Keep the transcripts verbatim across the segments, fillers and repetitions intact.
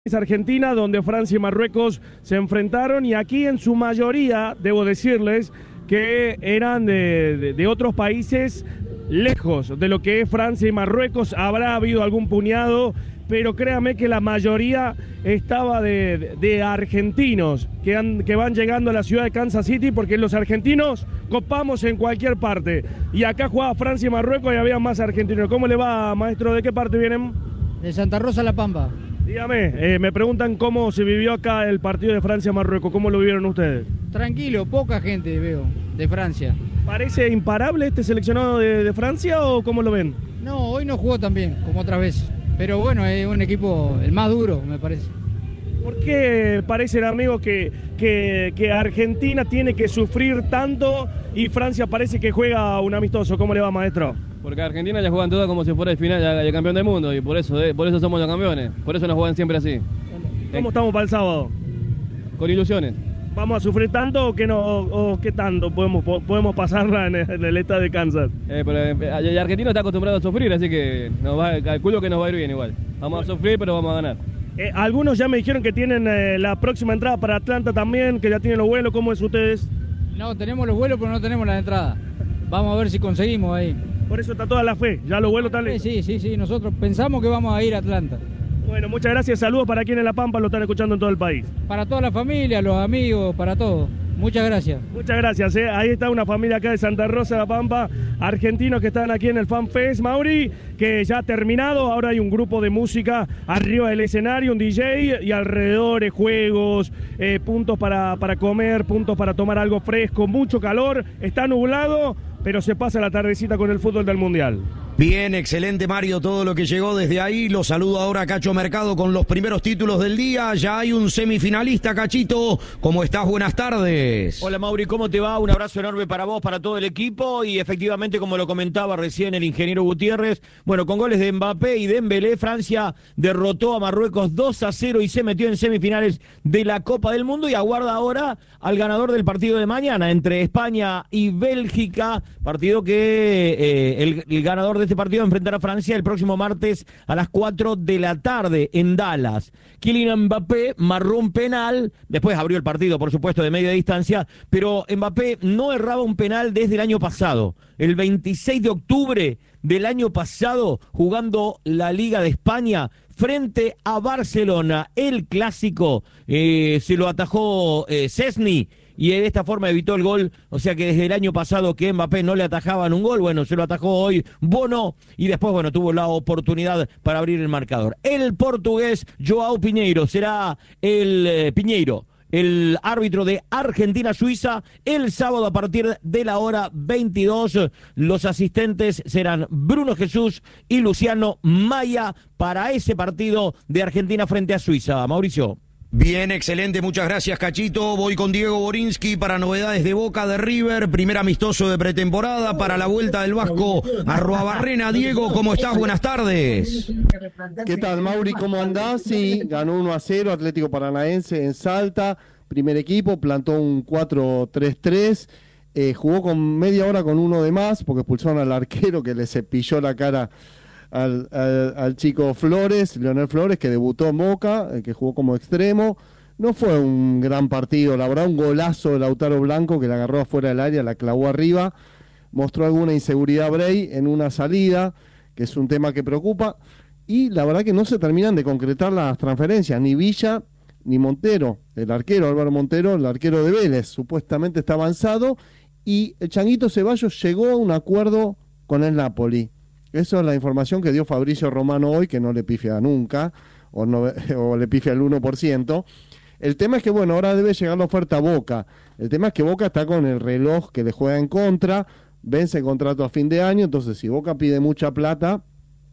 Es Argentina, donde Francia y Marruecos se enfrentaron, y aquí en su mayoría, debo decirles, que eran de, de, de otros países lejos de lo que es Francia y Marruecos. Habrá habido algún puñado, pero créame que la mayoría estaba de, de, de argentinos que, han, que van llegando a la ciudad de Kansas City, porque los argentinos copamos en cualquier parte, y acá jugaba Francia y Marruecos y había más argentinos. ¿Cómo le va, maestro? ¿De qué parte vienen? De Santa Rosa, La Pampa. Dígame, eh, me preguntan cómo se vivió acá el partido de Francia-Marruecos. ¿Cómo lo vieron ustedes? Tranquilo, poca gente veo de Francia. ¿Parece imparable este seleccionado de, de Francia o cómo lo ven? No, hoy no jugó tan bien como otras veces. Pero bueno, es un equipo el más duro, me parece. ¿Por qué parece, amigo, que, que, que Argentina tiene que sufrir tanto y Francia parece que juega un amistoso? ¿Cómo le va, maestro? Porque Argentina ya juegan todo como si fuera el final ya, ya campeón del mundo, y por eso eh, por eso somos los campeones, por eso nos juegan siempre así. ¿Cómo estamos para el sábado? Con ilusiones. ¿Vamos a sufrir tanto o qué, no, o, o qué tanto podemos, podemos pasarla en el, en el estado de Kansas? Eh, pero, eh, Argentina está acostumbrado a sufrir, así que nos va, calculo que nos va a ir bien igual. Vamos a sufrir, pero vamos a ganar. Eh, algunos ya me dijeron que tienen eh, la próxima entrada para Atlanta también, que ya tienen los vuelos. ¿Cómo es ustedes? No, tenemos los vuelos, pero no tenemos la entrada. Vamos a ver si conseguimos ahí. Por eso está toda la fe, ya los vuelos están listos. Sí, sí, sí, nosotros pensamos que vamos a ir a Atlanta. Bueno, muchas gracias, saludos para quienes en La Pampa lo están escuchando en todo el país. Para toda la familia, los amigos, para todos. Muchas gracias. Muchas gracias, eh. Ahí está una familia acá de Santa Rosa de La Pampa, argentinos que están aquí en el Fan Fest, Mauri, que ya ha terminado. Ahora hay un grupo de música arriba del escenario, un D J, y alrededor juegos, eh, puntos para, para comer, puntos para tomar algo fresco, mucho calor, está nublado, pero se pasa la tardecita con el fútbol del Mundial. Bien, excelente, Mario, todo lo que llegó desde ahí. Lo saludo ahora a Cacho Mercado con los primeros títulos del día. Ya hay un semifinalista, Cachito. ¿Cómo estás? Buenas tardes. Hola, Mauri, ¿cómo te va? Un abrazo enorme para vos, para todo el equipo. Y efectivamente, como lo comentaba recién el ingeniero Gutiérrez, bueno, con goles de Mbappé y Dembélé, Francia derrotó a Marruecos dos a cero y se metió en semifinales de la Copa del Mundo, y aguarda ahora al ganador del partido de mañana entre España y Bélgica, partido que eh, el, el ganador de este partido enfrentará a Francia el próximo martes a las cuatro de la tarde en Dallas. Kylian Mbappé marró un penal, después abrió el partido, por supuesto, de media distancia, pero Mbappé no erraba un penal desde el año pasado. El veintiséis de octubre del año pasado, jugando la Liga de España frente a Barcelona, el clásico, eh, se lo atajó eh, Szczęsny, y de esta forma evitó el gol. O sea que desde el año pasado que Mbappé no le atajaban un gol, bueno, se lo atajó hoy Bono, y después, bueno, tuvo la oportunidad para abrir el marcador. El portugués João Pinheiro será el eh, Piñeiro, el árbitro de Argentina-Suiza, el sábado a partir de la hora veintidós. Los asistentes serán Bruno Jesús y Luciano Maya para ese partido de Argentina frente a Suiza. Mauricio. Bien, excelente, muchas gracias, Cachito. Voy con Diego Borinsky para novedades de Boca, de River, primer amistoso de pretemporada para la vuelta del Vasco a Arruabarrena. Diego, ¿cómo estás? Buenas tardes. ¿Qué tal, Mauri? ¿Cómo andás? Sí, ganó uno a cero Atlético Paranaense en Salta, primer equipo, plantó un cuatro tres tres, eh, jugó con media hora con uno de más, porque expulsaron al arquero que le cepilló la cara Al, al, al chico Flores, Leonel Flores, que debutó en Boca, eh, que jugó como extremo. No fue un gran partido, la verdad, un golazo de Lautaro Blanco que la agarró afuera del área, la clavó arriba. Mostró alguna inseguridad Bray en una salida, que es un tema que preocupa, y la verdad que no se terminan de concretar las transferencias, ni Villa ni Montero, el arquero Álvaro Montero, el arquero de Vélez, supuestamente está avanzado, y el Changuito Ceballos llegó a un acuerdo con el Napoli. Esa es la información que dio Fabricio Romano hoy, que no le pifia nunca, o, no, o le pifia el uno por ciento. El tema es que, bueno, ahora debe llegar la oferta a Boca. El tema es que Boca está con el reloj que le juega en contra, vence el contrato a fin de año, entonces si Boca pide mucha plata,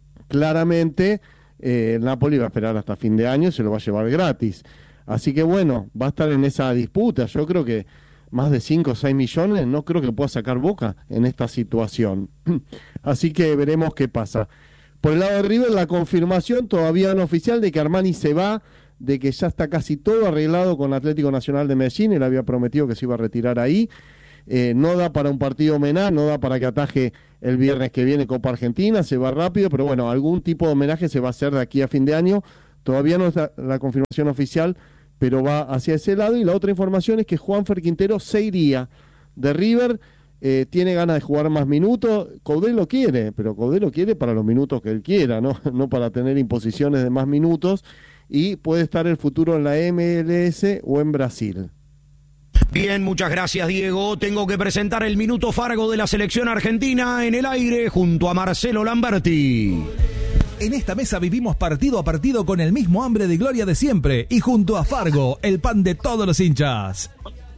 claramente eh, el Napoli va a esperar hasta fin de año y se lo va a llevar gratis. Así que, bueno, va a estar en esa disputa. Yo creo que más de cinco o seis millones, no creo que pueda sacar Boca en esta situación. Así que veremos qué pasa. Por el lado de River, la confirmación todavía no oficial de que Armani se va, de que ya está casi todo arreglado con Atlético Nacional de Medellín. Él había prometido que se iba a retirar ahí. Eh, no da para un partido menor, no da para que ataje el viernes que viene Copa Argentina, se va rápido, pero bueno, algún tipo de homenaje se va a hacer de aquí a fin de año. Todavía no está la confirmación oficial, pero va hacia ese lado. Y la otra información es que Juanfer Quintero se iría de River. Eh, tiene ganas de jugar más minutos. Coudet lo quiere, pero Coudet lo quiere para los minutos que él quiera, ¿no? No para tener imposiciones de más minutos. Y puede estar el futuro en la M L S o en Brasil. Bien, muchas gracias, Diego. Tengo que presentar el minuto Fargo de la selección argentina en el aire junto a Marcelo Lamberti. En esta mesa vivimos partido a partido con el mismo hambre de gloria de siempre y junto a Fargo, el pan de todos los hinchas.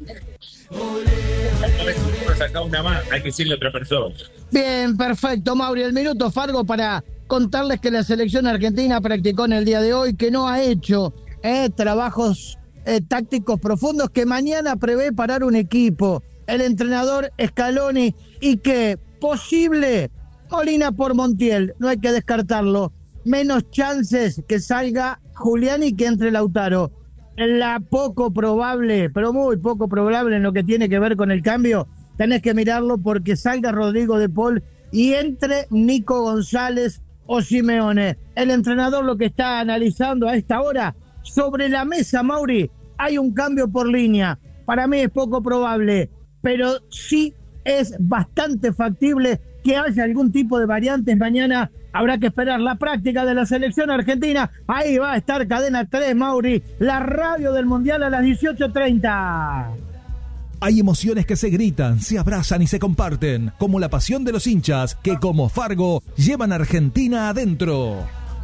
Una más, hay que decirle a otra persona. Bien, perfecto, Mauri. El minuto Fargo para contarles que la selección argentina practicó en el día de hoy, que no ha hecho eh, trabajos eh, tácticos profundos, que mañana prevé parar un equipo, el entrenador Scaloni, y que posible Molina por Montiel, no hay que descartarlo. Menos chances que salga Julián y que entre Lautaro. La poco probable, pero muy poco probable en lo que tiene que ver con el cambio, tenés que mirarlo porque salga Rodrigo de Paul y entre Nico González o Simeone. El entrenador lo que está analizando a esta hora, sobre la mesa, Mauri, hay un cambio por línea. Para mí es poco probable, pero sí es bastante factible que haya algún tipo de variantes. Mañana habrá que esperar la práctica de la selección argentina. Ahí va a estar Cadena tres, Mauri, la radio del Mundial a las dieciocho treinta. Hay emociones que se gritan, se abrazan y se comparten, como la pasión de los hinchas que, como Fargo, llevan a Argentina adentro.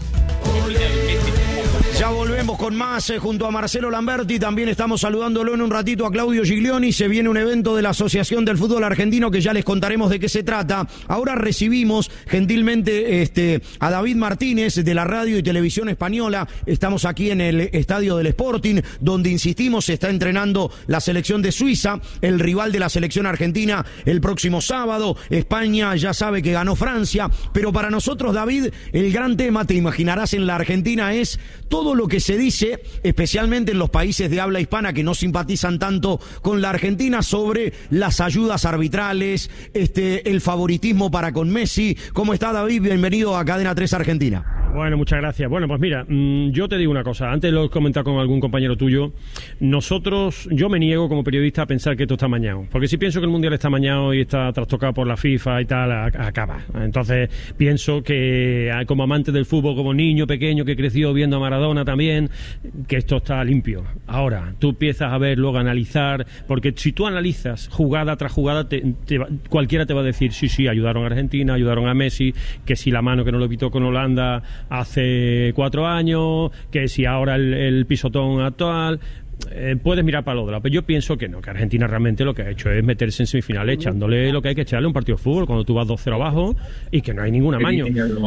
Ya volvemos con más eh, junto a Marcelo Lamberti. También estamos saludándolo en un ratito a Claudio Giglioni. Se viene un evento de la Asociación del Fútbol Argentino que ya les contaremos de qué se trata. Ahora recibimos gentilmente este, a David Martínez de la Radio y Televisión Española. Estamos aquí en el Estadio del Sporting, donde, insistimos, se está entrenando la selección de Suiza, el rival de la selección argentina el próximo sábado. España ya sabe que ganó Francia, pero para nosotros, David, el gran tema, te imaginarás, en la Argentina es todo lo que se dice, especialmente en los países de habla hispana que no simpatizan tanto con la Argentina, sobre las ayudas arbitrales, este, el favoritismo para con Messi. ¿Cómo está, David? Bienvenido a Cadena tres Argentina. Bueno, muchas gracias. Bueno, pues mira, mmm, yo te digo una cosa. Antes lo he comentado con algún compañero tuyo. Nosotros, yo me niego como periodista a pensar que esto está amañado. Porque si pienso que el Mundial está amañado y está trastocado por la FIFA y tal, a, acaba. Entonces, pienso que como amante del fútbol, como niño pequeño que creció viendo a Maradona también, que esto está limpio. Ahora, tú empiezas a ver, luego a analizar, porque si tú analizas jugada tras jugada, te, te, cualquiera te va a decir, sí, sí, ayudaron a Argentina, ayudaron a Messi, que si la mano que no lo evitó con Holanda hace cuatro años, que si ahora el, el pisotón actual. Eh, puedes mirar para el otro lado, pero yo pienso que no, que Argentina realmente lo que ha hecho es meterse en semifinales echándole lo que hay que echarle a un partido de fútbol cuando tú vas dos cero abajo y que no hay ningún amaño.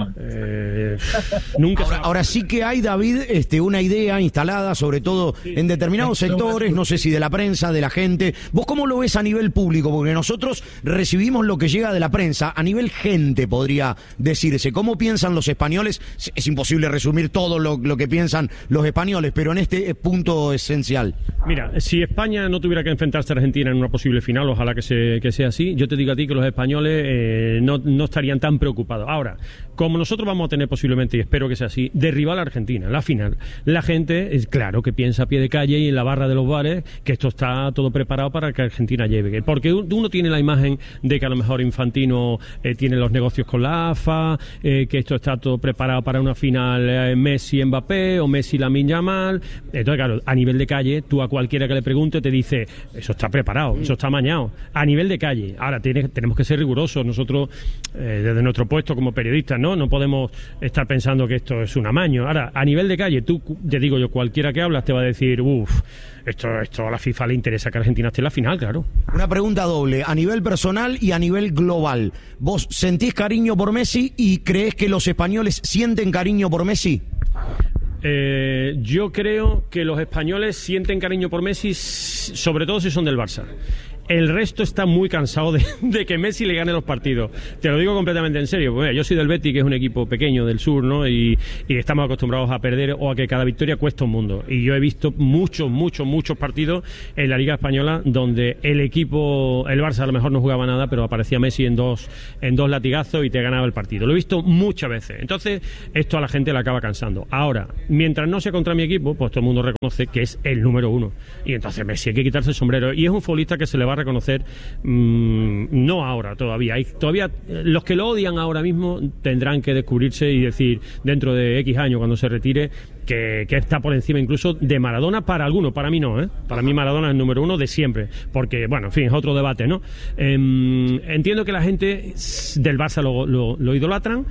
Eh, nunca ahora, ahora sí que hay, David, este, una idea instalada, sobre todo en determinados sectores, no sé si de la prensa, de la gente. ¿Vos cómo lo ves a nivel público? Porque nosotros recibimos lo que llega de la prensa, a nivel gente podría decirse. ¿Cómo piensan los españoles? Es imposible resumir todo lo, lo que piensan los españoles, pero en este punto esencial. Mira, si España no tuviera que enfrentarse a Argentina en una posible final, ojalá que, se, que sea así, yo te digo a ti que los españoles eh, no, no estarían tan preocupados. Ahora, como nosotros vamos a tener posiblemente, y espero que sea así, de rival a Argentina en la final, la gente, es claro, que piensa a pie de calle y en la barra de los bares que esto está todo preparado para que Argentina llegue. Porque uno tiene la imagen de que a lo mejor Infantino eh, tiene los negocios con la A F A, eh, que esto está todo preparado para una final eh, Messi-Mbappé o Messi-Lamine Yamal. Entonces, claro, a nivel de calle, tú a cualquiera que le pregunte te dice, eso está preparado, eso está amañado, a nivel de calle. Ahora tiene, tenemos que ser rigurosos nosotros eh, desde nuestro puesto como periodistas, ¿no? No podemos estar pensando que esto es un amaño. Ahora, a nivel de calle, tú, te digo yo, cualquiera que hablas te va a decir, uff, esto, esto a la FIFA le interesa que Argentina esté en la final, claro. Una pregunta doble, a nivel personal y a nivel global. ¿Vos sentís cariño por Messi y crees que los españoles sienten cariño por Messi? Eh, yo creo que los españoles sienten cariño por Messi, sobre todo si son del Barça. el resto está muy cansado de, de que Messi le gane los partidos. Te lo digo completamente en serio. Pues, yo soy del Betis, que es un equipo pequeño del sur, ¿no? Y, y estamos acostumbrados a perder o a que cada victoria cuesta un mundo. Y yo he visto muchos, muchos, muchos partidos en la Liga Española donde el equipo, el Barça a lo mejor no jugaba nada, pero aparecía Messi en dos, en dos latigazos y te ganaba el partido. Lo he visto muchas veces. Entonces, esto a la gente le acaba cansando. Ahora, mientras no sea contra mi equipo, pues todo el mundo reconoce que es el número uno. Y entonces Messi hay que quitarse el sombrero. Y es un futbolista que se le va a reconocer, mmm, no ahora todavía. Hay, todavía los que lo odian ahora mismo tendrán que descubrirse y decir dentro de X años cuando se retire que, que está por encima incluso de Maradona para algunos, para mí no, ¿eh? Para mí Maradona es el número uno de siempre, porque bueno, en fin, es otro debate, ¿no? Eh, entiendo que la gente del Barça lo, lo, lo idolatran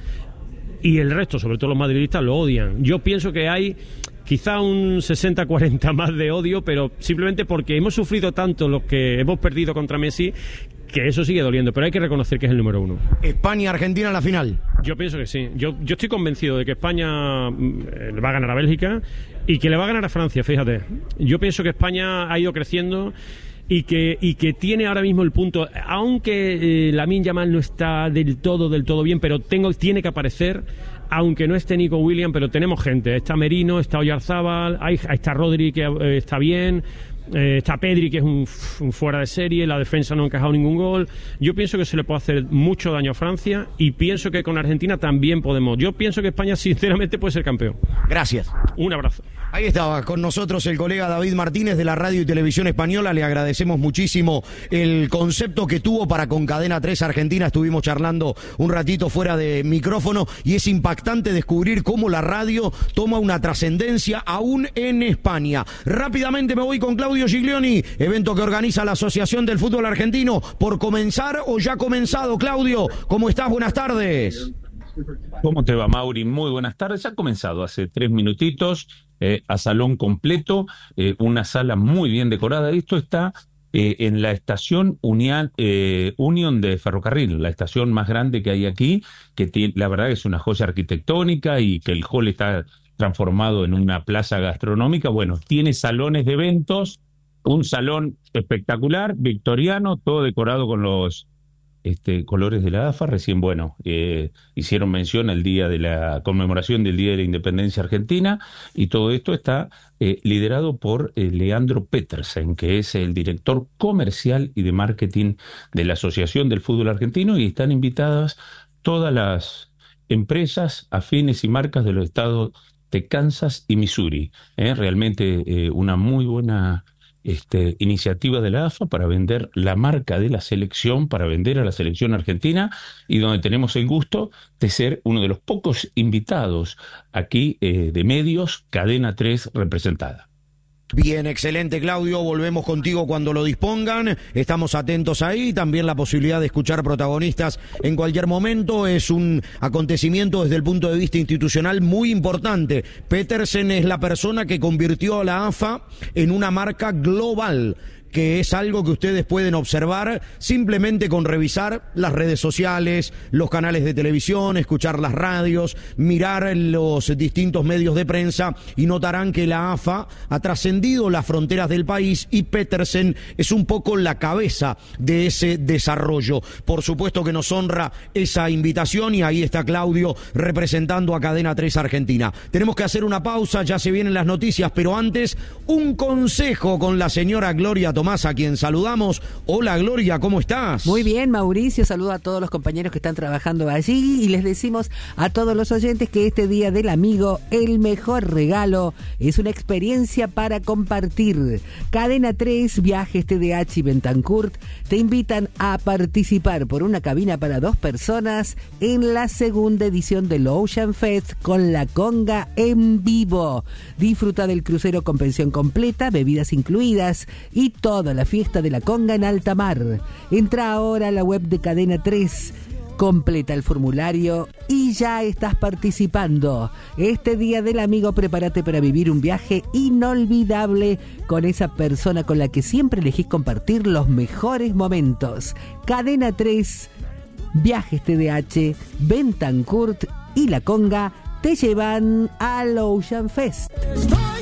y el resto, sobre todo los madridistas, lo odian. Yo pienso que hay quizá un sesenta cuarenta más de odio, pero simplemente porque hemos sufrido tanto los que hemos perdido contra Messi, que eso sigue doliendo, pero hay que reconocer que es el número uno. España-Argentina en la final. Yo pienso que sí. Yo, yo estoy convencido de que España le va a ganar a Bélgica y que le va a ganar a Francia, fíjate. Yo pienso que España ha ido creciendo y que, y que tiene ahora mismo el punto, aunque eh, Lamine Yamal no está del todo, del todo bien, pero tengo, tiene que aparecer, aunque no esté Nico Williams, pero tenemos gente. Está Merino, está Oyarzábal, ahí está Rodri, que eh, está bien, eh, está Pedri, que es un, un fuera de serie, la defensa no ha encajado ningún gol. Yo pienso que se le puede hacer mucho daño a Francia y pienso que con Argentina también podemos. Yo pienso que España sinceramente puede ser campeón. Gracias. Un abrazo. Ahí estaba con nosotros el colega David Martínez de la Radio y Televisión Española. Le agradecemos muchísimo el concepto que tuvo para con Cadena tres Argentina. Estuvimos charlando un ratito fuera de micrófono y es impactante descubrir cómo la radio toma una trascendencia aún en España. Rápidamente me voy con Claudio Giglioni, evento que organiza la Asociación del Fútbol Argentino. ¿Por comenzar o ya ha comenzado? Claudio, ¿cómo estás? Buenas tardes. ¿Cómo te va, Mauri? Muy buenas tardes. Ha comenzado hace tres minutitos, eh, a salón completo, eh, una sala muy bien decorada. Esto está eh, en la estación Unión, eh, Unión de Ferrocarril, la estación más grande que hay aquí, que tiene, la verdad es una joya arquitectónica y que el hall está transformado en una plaza gastronómica. Bueno, tiene salones de eventos, un salón espectacular, victoriano, todo decorado con los Este, colores de la A F A. Recién, bueno, eh, hicieron mención al día de la conmemoración del Día de la Independencia Argentina, y todo esto está eh, liderado por eh, Leandro Petersen, que es el director comercial y de marketing de la Asociación del Fútbol Argentino, y están invitadas todas las empresas afines y marcas de los estados de Kansas y Missouri. Eh, realmente eh, una muy buena Este, iniciativa de la A F A para vender la marca de la selección, para vender a la selección argentina, y donde tenemos el gusto de ser uno de los pocos invitados aquí eh, de medios, Cadena tres representada. Bien, excelente, Claudio. Volvemos contigo cuando lo dispongan. Estamos atentos ahí. También la posibilidad de escuchar protagonistas en cualquier momento. Es un acontecimiento desde el punto de vista institucional muy importante. Petersen es la persona que convirtió a la A F A en una marca global, que es algo que ustedes pueden observar simplemente con revisar las redes sociales, los canales de televisión, escuchar las radios, mirar los distintos medios de prensa, y notarán que la A F A ha trascendido las fronteras del país y Petersen es un poco la cabeza de ese desarrollo. Por supuesto que nos honra esa invitación, y ahí está Claudio representando a Cadena tres Argentina. Tenemos que hacer una pausa, ya se vienen las noticias, pero antes un consejo con la señora Gloria Tomás, a quien saludamos. Hola, Gloria, ¿cómo estás? Muy bien, Mauricio, saludo a todos los compañeros que están trabajando allí, y les decimos a todos los oyentes que este Día del Amigo, el mejor regalo es una experiencia para compartir. Cadena tres, Viajes T D H y Bentancurt te invitan a participar por una cabina para dos personas en la segunda edición del Ocean Fest con La Conga en vivo. Disfruta del crucero con pensión completa, bebidas incluidas y toda la fiesta de La Conga en alta mar. Entra ahora a la web de Cadena tres, completa el formulario y ya estás participando. Este Día del Amigo, prepárate para vivir un viaje inolvidable con esa persona con la que siempre elegís compartir los mejores momentos. Cadena tres, Viajes T D H, Bentancurt y La Conga te llevan al Ocean Fest. Y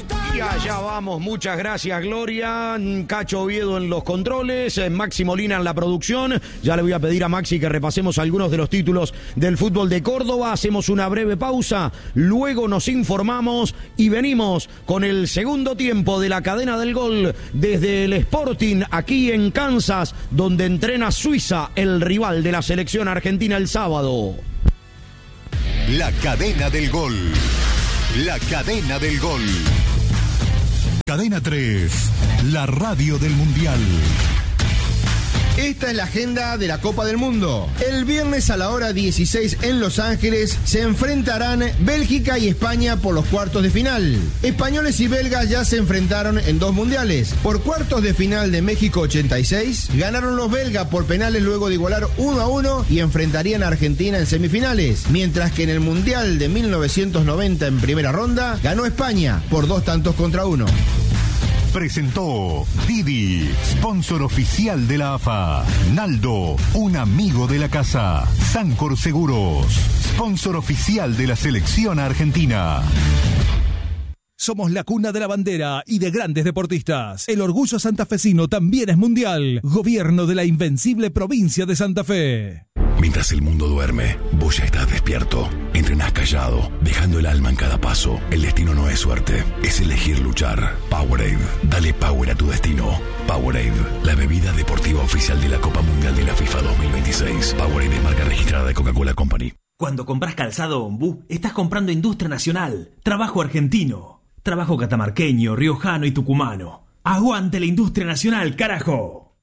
Ya, ya vamos. Muchas gracias, Gloria. Cacho Oviedo en los controles, Maxi Molina en la producción. Ya le voy a pedir a Maxi que repasemos algunos de los títulos del fútbol de Córdoba. Hacemos una breve pausa, luego nos informamos y venimos con el segundo tiempo de la cadena del gol desde el Sporting aquí en Kansas, donde entrena Suiza, el rival de la selección argentina el sábado. La cadena del gol. La cadena del gol. Cadena tres, la radio del Mundial. Esta es la agenda de la Copa del Mundo. El viernes a la hora dieciséis en Los Ángeles se enfrentarán Bélgica y España por los cuartos de final. Españoles y belgas ya se enfrentaron en dos mundiales. Por cuartos de final de México ochenta y seis, ganaron los belgas por penales luego de igualar uno a uno y enfrentarían a Argentina en semifinales. Mientras que en el Mundial de mil novecientos noventa en primera ronda, ganó España por dos tantos contra uno. Presentó Didi, sponsor oficial de la A F A. Naldo, un amigo de la casa. Sancor Seguros, sponsor oficial de la selección argentina. Somos la cuna de la bandera y de grandes deportistas. El orgullo santafesino también es mundial. Gobierno de la invencible provincia de Santa Fe. Mientras el mundo duerme, vos ya estás despierto. Entrenás callado, dejando el alma en cada paso. El destino no es suerte, es elegir luchar. Powerade, dale power a tu destino. Powerade, la bebida deportiva oficial de la Copa Mundial de la FIFA dos mil veintiséis. Powerade es marca registrada de Coca-Cola Company. Cuando compras calzado Ombú, estás comprando industria nacional, trabajo argentino, trabajo catamarqueño, riojano y tucumano. ¡Aguante la industria nacional, carajo!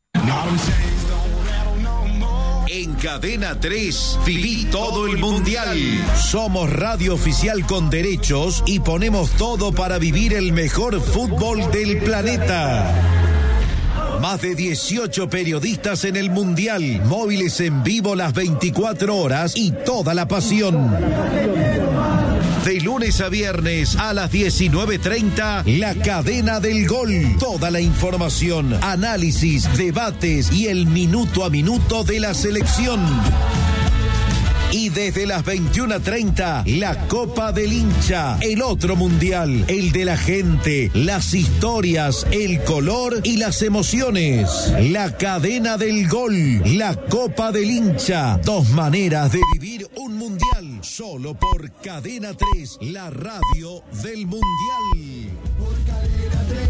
En Cadena tres, viví todo el Mundial. Somos radio oficial con derechos y ponemos todo para vivir el mejor fútbol del planeta. Más de dieciocho periodistas en el Mundial, móviles en vivo las veinticuatro horas y toda la pasión. De lunes a viernes a las diecinueve treinta, la cadena del gol. Toda la información, análisis, debates y el minuto a minuto de la selección. Y desde las veintiuna treinta, la Copa del Hincha, el otro mundial, el de la gente, las historias, el color y las emociones. La cadena del gol, la Copa del Hincha, dos maneras de vivir un mundial, solo por Cadena tres, la radio del mundial. Por Cadena tres.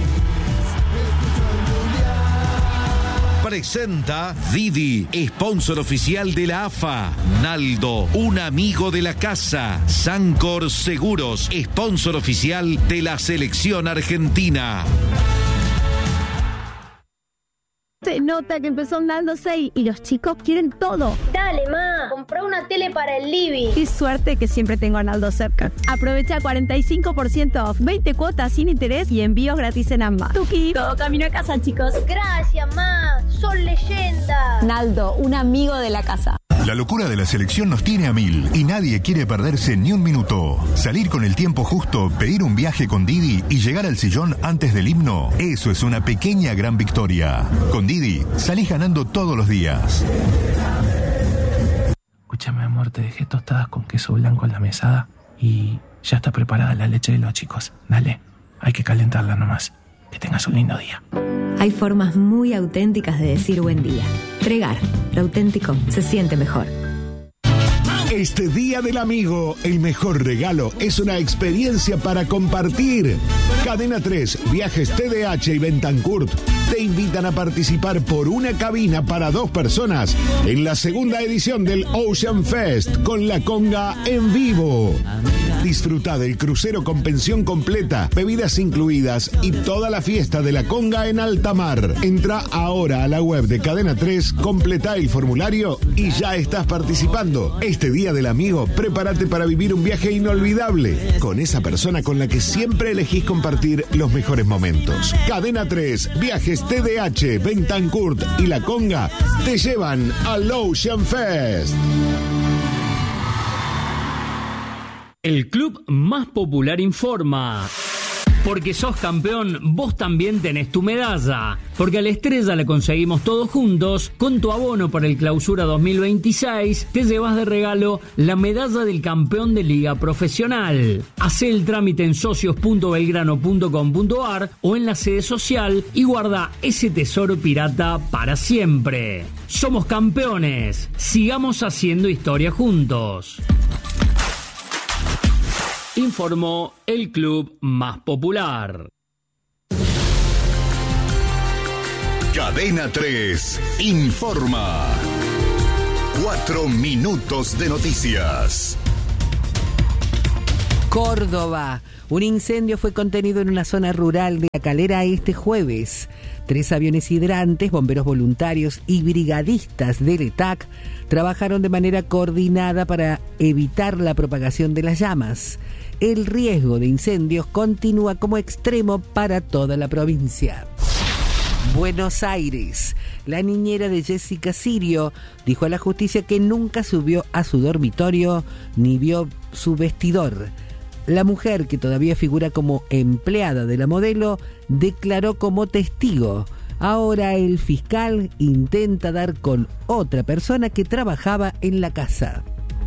Presenta Didi, sponsor oficial de la A F A. Naldo, un amigo de la casa. Sancor Seguros, sponsor oficial de la selección argentina. Se nota que empezó Naldo seis y los chicos quieren todo. Dale, ma, comprá una tele para el living. Qué suerte que siempre tengo a Naldo cerca. Aprovecha cuarenta y cinco por ciento off, veinte cuotas sin interés y envíos gratis en ambas. Tuki, todo camino a casa, chicos. Gracias, ma, son leyendas. Naldo, un amigo de la casa. La locura de la selección nos tiene a mil y nadie quiere perderse ni un minuto. Salir con el tiempo justo, pedir un viaje con Didi y llegar al sillón antes del himno, eso es una pequeña gran victoria. Con Didi, salís ganando todos los días. Escúchame, amor, te dejé tostadas con queso blanco en la mesada y ya está preparada la leche de los chicos. Dale, hay que calentarla nomás. Que tengas un lindo día. Hay formas muy auténticas de decir buen día. Tregar, lo auténtico se siente mejor. Este Día del Amigo, el mejor regalo es una experiencia para compartir. Cadena tres, Viajes T D H y Bentancurt te invitan a participar por una cabina para dos personas en la segunda edición del Ocean Fest con la conga en vivo. Disfruta del crucero con pensión completa, bebidas incluidas y toda la fiesta de la conga en alta mar. Entra ahora a la web de Cadena tres, completa el formulario y ya estás participando. Este Día del Amigo, prepárate para vivir un viaje inolvidable con esa persona con la que siempre elegís compartir los mejores momentos. Cadena tres, Viajes T D H, Bentancurt y La Conga te llevan al Ocean Fest. El club más popular informa. Porque sos campeón, vos también tenés tu medalla. Porque a la estrella la conseguimos todos juntos. Con tu abono para el Clausura dos mil veintiséis, te llevas de regalo la medalla del campeón de Liga Profesional. Hacé el trámite en socios punto belgrano punto com punto ar o en la sede social y guarda ese tesoro pirata para siempre. Somos campeones. Sigamos haciendo historia juntos. Informó el club más popular. Cadena tres informa. Cuatro minutos de noticias. Córdoba. Un incendio fue contenido en una zona rural de La Calera este jueves. Tres aviones hidrantes, bomberos voluntarios y brigadistas del E T A C trabajaron de manera coordinada para evitar la propagación de las llamas. El riesgo de incendios continúa como extremo para toda la provincia. Buenos Aires. La niñera de Jessica Sirio dijo a la justicia que nunca subió a su dormitorio ni vio su vestidor. La mujer, que todavía figura como empleada de la modelo, declaró como testigo. Ahora el fiscal intenta dar con otra persona que trabajaba en la casa.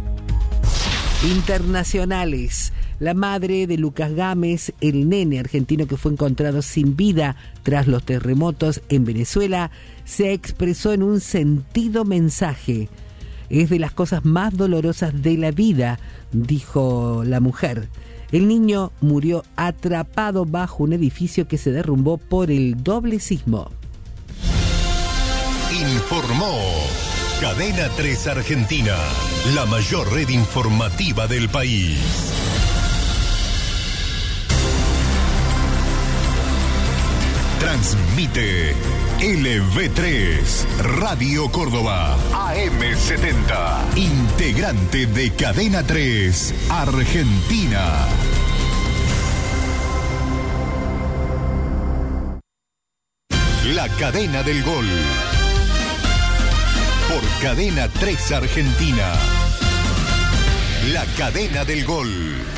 Internacionales. La madre de Lucas Gámez, el nene argentino que fue encontrado sin vida tras los terremotos en Venezuela, se expresó en un sentido mensaje. Es de las cosas más dolorosas de la vida, dijo la mujer. El niño murió atrapado bajo un edificio que se derrumbó por el doble sismo. Informó Cadena tres Argentina, la mayor red informativa del país. Transmite L V tres, Radio Córdoba, A M setenta, integrante de Cadena tres Argentina. La cadena del gol. Por Cadena tres Argentina. La cadena del gol.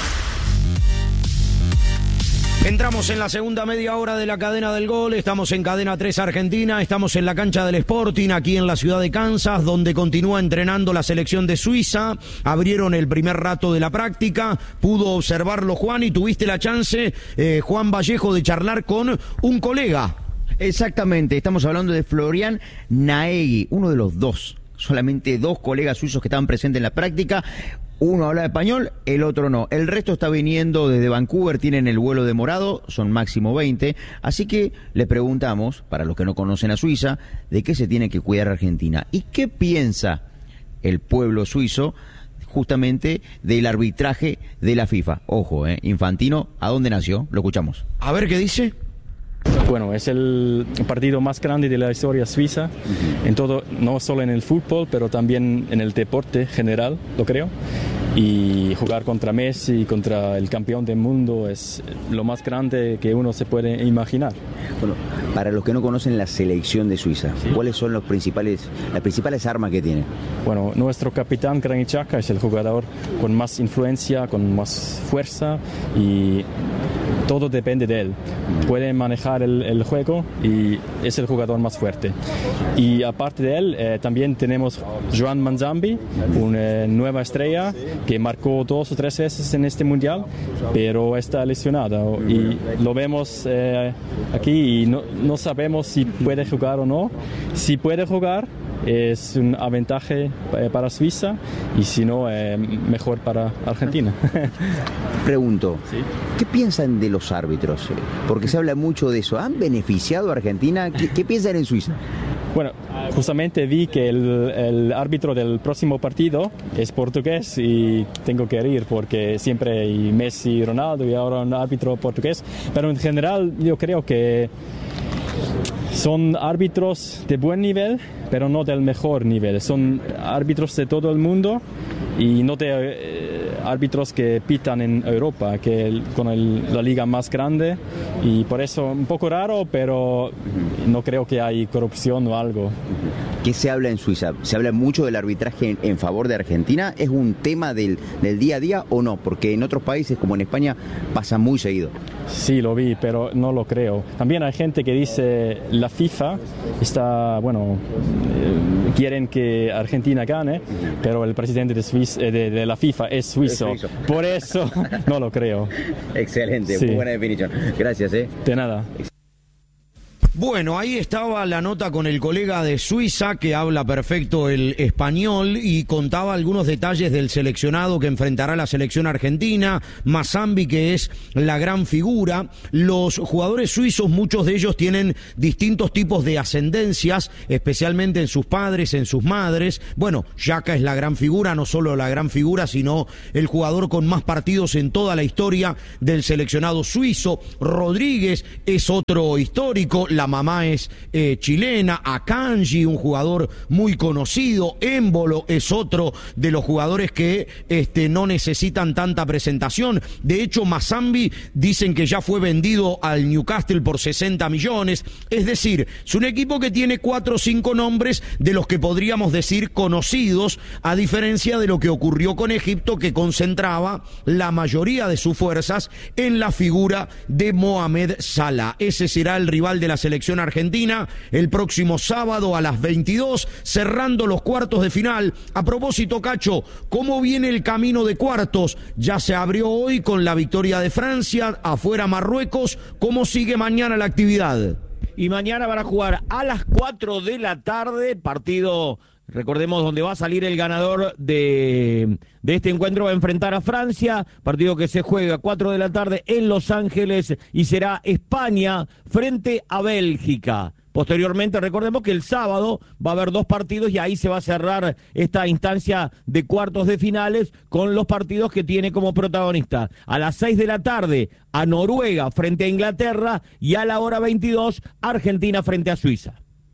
Entramos en la segunda media hora de la cadena del gol, estamos en Cadena tres Argentina, estamos en la cancha del Sporting, aquí en la ciudad de Kansas, donde continúa entrenando la selección de Suiza. Abrieron el primer rato de la práctica, pudo observarlo Juan y tuviste la chance, eh, Juan Vallejo, de charlar con un colega. Exactamente, estamos hablando de Florian Naegui, uno de los dos, solamente dos colegas suizos que estaban presentes en la práctica. Uno habla español, el otro no. El resto está viniendo desde Vancouver, tienen el vuelo demorado, son máximo veinte. Así que le preguntamos, para los que no conocen a Suiza, de qué se tiene que cuidar Argentina. ¿Y qué piensa el pueblo suizo justamente del arbitraje de la FIFA? Ojo, eh, Infantino, ¿a dónde nació? Lo escuchamos. A ver qué dice. Bueno, es el partido más grande de la historia suiza, uh-huh. en todo, no solo en el fútbol, pero también en el deporte general, lo creo. Y jugar contra Messi, contra el campeón del mundo, es lo más grande que uno se puede imaginar. Bueno, para los que no conocen la selección de Suiza, ¿sí? ¿Cuáles son los principales, las principales armas que tiene? Bueno, nuestro capitán Granit Xhaka es el jugador con más influencia, con más fuerza, y todo depende de él. Puede manejar el, el juego y es el jugador más fuerte. Y aparte de él, eh, también tenemos Joan Manzambi, una nueva estrella que marcó dos o tres veces en este mundial, pero está lesionado y lo vemos eh, aquí y no, no sabemos si puede jugar o no. Si puede jugar, es un aventaje eh, para Suiza, y si no, eh, mejor para Argentina. Pregunto, ¿sí? ¿Qué piensan de los árbitros? Porque se habla mucho de eso. ¿Han beneficiado a Argentina? ¿Qué, qué piensan en Suiza? Bueno, justamente vi que el, el árbitro del próximo partido es portugués y tengo que ir porque siempre hay Messi y Ronaldo y ahora un árbitro portugués. Pero en general yo creo que son árbitros de buen nivel, pero no del mejor nivel. Son árbitros de todo el mundo y no de eh, árbitros que pitan en Europa, que el, con el, la liga más grande, y por eso un poco raro, pero no creo que hay corrupción o algo. ¿Qué se habla en Suiza? ¿Se habla mucho del arbitraje en, en favor de Argentina? ¿Es un tema del, del día a día o no? Porque en otros países, como en España, pasa muy seguido. Sí, lo vi, pero no lo creo. También hay gente que dice la FIFA está, bueno, eh, quieren que Argentina gane, pero el presidente de, Suiza, eh, de, de la FIFA es suizo. Es suizo. Por eso no lo creo. Excelente, sí. Muy buena definición. Gracias, ¿eh? De nada. Bueno, ahí estaba la nota con el colega de Suiza que habla perfecto el español y contaba algunos detalles del seleccionado que enfrentará la selección argentina, Mazambi, que es la gran figura. Los jugadores suizos, muchos de ellos tienen distintos tipos de ascendencias, especialmente en sus padres, en sus madres. Bueno, Xhaka es la gran figura, no solo la gran figura, sino el jugador con más partidos en toda la historia del seleccionado suizo. Rodríguez es otro histórico. La mamá es eh, chilena, Akanji, un jugador muy conocido, Émbolo es otro de los jugadores que este, no necesitan tanta presentación. De hecho, Mazambi dicen que ya fue vendido al Newcastle por sesenta millones, es decir, es un equipo que tiene cuatro o cinco nombres de los que podríamos decir conocidos, a diferencia de lo que ocurrió con Egipto, que concentraba la mayoría de sus fuerzas en la figura de Mohamed Salah. Ese será el rival de la selección argentina el próximo sábado a las veintidós, cerrando los cuartos de final. A propósito, Cacho, ¿cómo viene el camino de cuartos? Ya se abrió hoy con la victoria de Francia, afuera Marruecos. ¿Cómo sigue mañana la actividad? Y mañana van a jugar a las cuatro de la tarde, partido, recordemos, donde va a salir el ganador de, de este encuentro, va a enfrentar a Francia, partido que se juega a cuatro de la tarde en Los Ángeles, y será España frente a Bélgica. Posteriormente, recordemos que el sábado va a haber dos partidos y ahí se va a cerrar esta instancia de cuartos de finales con los partidos que tiene como protagonista. A las seis de la tarde, a Noruega frente a Inglaterra, y a la hora veintidós, Argentina frente a Suiza.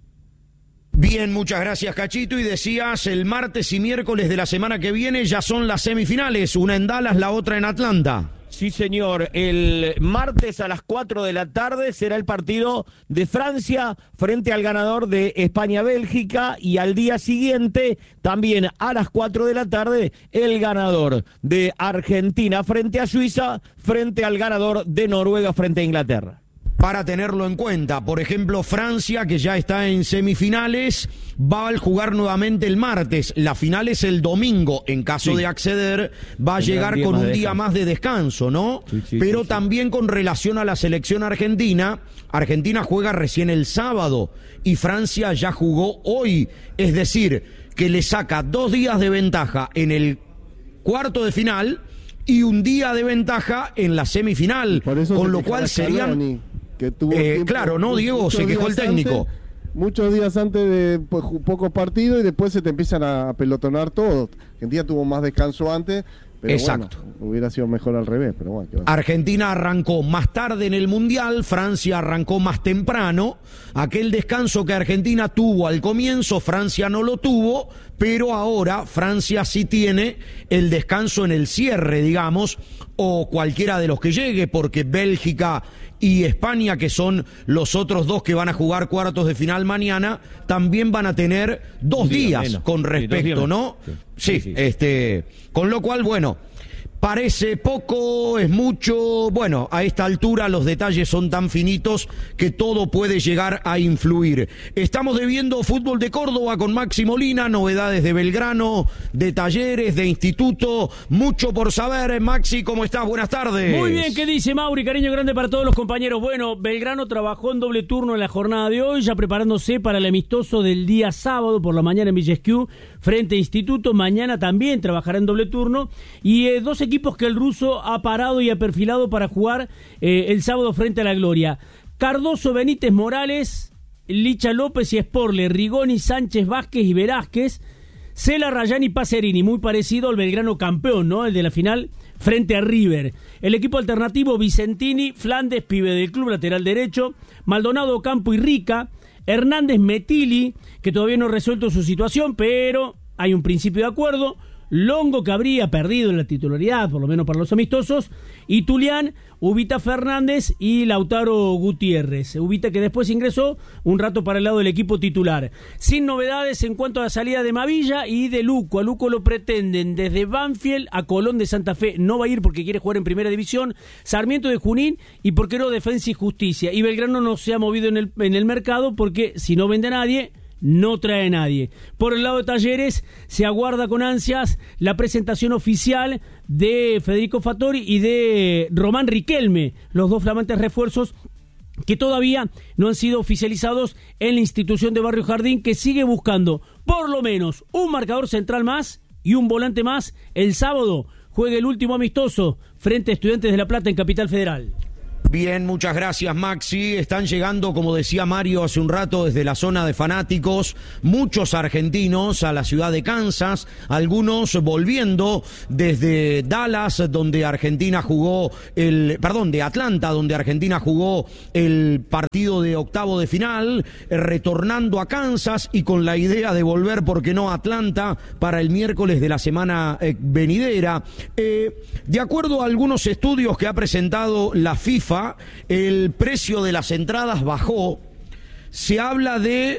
Bien, muchas gracias, Cachito. Y decías, el martes y miércoles de la semana que viene ya son las semifinales, una en Dallas, la otra en Atlanta. Sí, señor. El martes a las cuatro de la tarde será el partido de Francia frente al ganador de España-Bélgica, y al día siguiente, también a las cuatro de la tarde, el ganador de Argentina frente a Suiza, frente al ganador de Noruega frente a Inglaterra. Para tenerlo en cuenta, por ejemplo, Francia, que ya está en semifinales, va a jugar nuevamente el martes. La final es el domingo. En caso sí. de acceder, va a Tendrán llegar con un día más de descanso, ¿no? Sí, sí, Pero sí, también sí. con relación a la selección argentina, Argentina juega recién el sábado y Francia ya jugó hoy. Es decir, que le saca dos días de ventaja en el cuarto de final y un día de ventaja en la semifinal, con lo cual serían... Que tuvo eh, claro, ¿no, Diego? Se quejó el técnico. Antes, muchos días antes de pues, pocos partidos, y después se te empiezan a pelotonar todo. Argentina tuvo más descanso antes, pero Exacto. bueno, hubiera sido mejor al revés. Pero bueno, Argentina arrancó más tarde en el Mundial, Francia arrancó más temprano. Aquel descanso que Argentina tuvo al comienzo, Francia no lo tuvo, pero ahora Francia sí tiene el descanso en el cierre, digamos, o cualquiera de los que llegue, porque Bélgica y España, que son los otros dos que van a jugar cuartos de final mañana, también van a tener dos días menos. con respecto, sí, días ¿no? Sí. Sí, sí, sí, este, con lo cual, bueno, parece poco, es mucho. Bueno, a esta altura los detalles son tan finitos que todo puede llegar a influir. Estamos debiendo fútbol de Córdoba con Maxi Molina, novedades de Belgrano, de Talleres, de Instituto, mucho por saber. Maxi, ¿cómo estás? Buenas tardes. Muy bien, ¿qué dice Mauri? Cariño grande para todos los compañeros. Bueno, Belgrano trabajó en doble turno en la jornada de hoy, ya preparándose para el amistoso del día sábado por la mañana en Villa Esquiú frente a Instituto. Mañana también trabajará en doble turno, y eh, dos equipos que el ruso ha parado y ha perfilado para jugar eh, el sábado frente a la Gloria. Cardoso, Benítez, Morales, Licha López y Sporle, Rigoni, Sánchez, Vázquez y Velázquez, Cela, Rayani, Pacerini, muy parecido al Belgrano campeón, ¿no? El de la final frente a River. El equipo alternativo, Vicentini, Flandes, pibe del club, lateral derecho, Maldonado, Campo y Rica, Hernández, Metili, que todavía no ha resuelto su situación, pero hay un principio de acuerdo, Longo, que habría perdido la titularidad, por lo menos para los amistosos, y Tulián, Ubita Fernández y Lautaro Gutiérrez. Ubita que después ingresó un rato para el lado del equipo titular. Sin novedades en cuanto a la salida de Mavilla y de Luco. A Luco lo pretenden desde Banfield, a Colón de Santa Fe no va a ir porque quiere jugar en Primera División, Sarmiento de Junín y por qué no Defensa y Justicia. Y Belgrano no se ha movido en el, en el mercado porque si no vende a nadie, no trae a nadie. Por el lado de Talleres se aguarda con ansias la presentación oficial de Federico Fattori y de Román Riquelme, los dos flamantes refuerzos que todavía no han sido oficializados en la institución de Barrio Jardín, que sigue buscando por lo menos un marcador central más y un volante más. El sábado juega el último amistoso frente a Estudiantes de La Plata en Capital Federal. Bien, muchas gracias, Maxi. Están llegando, como decía Mario hace un rato, desde la zona de fanáticos, muchos argentinos a la ciudad de Kansas, algunos volviendo desde Dallas, donde Argentina jugó el, perdón, de Atlanta, donde Argentina jugó el partido de octavo de final, retornando a Kansas y con la idea de volver, ¿por qué no?, a Atlanta para el miércoles de la semana eh, venidera. Eh, de acuerdo a algunos estudios que ha presentado la FIFA, el precio de las entradas bajó. Se habla de